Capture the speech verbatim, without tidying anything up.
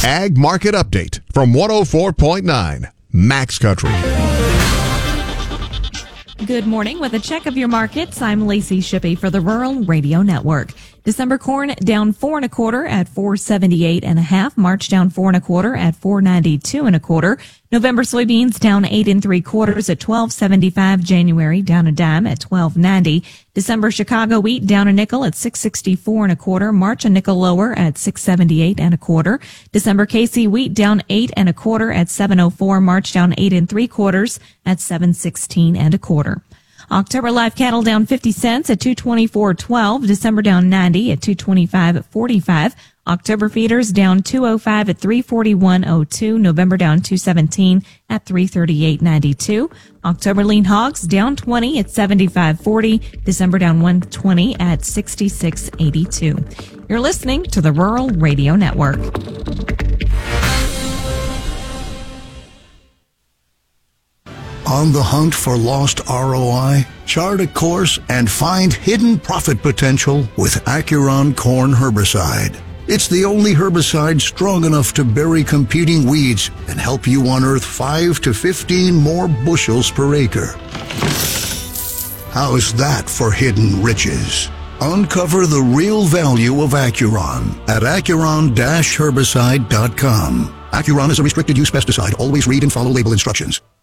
Ag Market Update from one oh four point nine Max Country. Good morning. With a check of your markets, I'm Lacey Shippey for the Rural Radio Network. December corn down four and a quarter at four seventy-eight and a half. March down four and a quarter at four ninety-two and a quarter. November soybeans down eight and three quarters at twelve seventy-five. January down a dime at twelve ninety. December Chicago wheat down a nickel at six sixty-four and a quarter. March a nickel lower at six seventy-eight and a quarter. December K C wheat down eight and a quarter at seven oh four. March down eight and three quarters at seven sixteen and a quarter. October live cattle down fifty cents at two twenty-four twelve. December down ninety at two twenty-five forty-five. October feeders down two oh five at three forty-one oh two. November down two seventeen at three thirty-eight ninety-two. October lean hogs down twenty at seventy-five forty. December down one twenty at sixty-six eighty-two. You're listening to the Rural Radio Network. On the hunt for lost R O I? Chart a course and find hidden profit potential with Acuron Corn Herbicide. It's the only herbicide strong enough to bury competing weeds and help you unearth five to fifteen more bushels per acre. How's that for hidden riches? Uncover the real value of Acuron at acuron dash herbicide dot com. Acuron is a restricted use pesticide. Always read and follow label instructions.